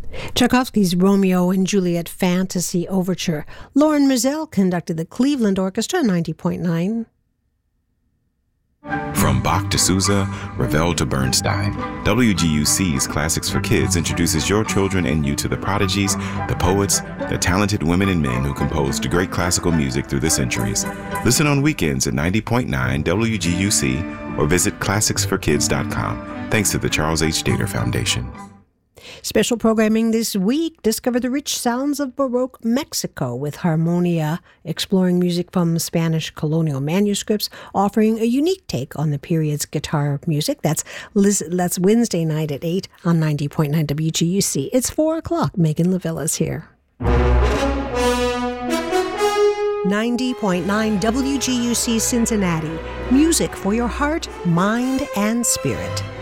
Tchaikovsky's Romeo and Juliet Fantasy Overture. Lauren Mizell conducted the Cleveland Orchestra, 90.9. From Bach to Sousa, Ravel to Bernstein, WGUC's Classics for Kids introduces your children and you to the prodigies, the poets, the talented women and men who composed great classical music through the centuries. Listen on weekends at 90.9 WGUC or visit classicsforkids.com. Thanks to the Charles H. Dater Foundation. Special programming this week. Discover the rich sounds of Baroque Mexico with Harmonia, exploring music from Spanish colonial manuscripts, offering a unique take on the period's guitar music. That's Wednesday night at 8 on 90.9 WGUC. It's 4 o'clock. Megan Lavilla's here. 90.9 WGUC Cincinnati. Music for your heart, mind, and spirit.